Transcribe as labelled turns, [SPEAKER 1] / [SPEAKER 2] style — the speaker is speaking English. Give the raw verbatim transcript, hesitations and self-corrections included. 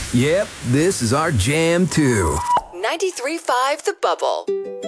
[SPEAKER 1] Yep, this is our jam too.
[SPEAKER 2] ninety-three point five The Bubble.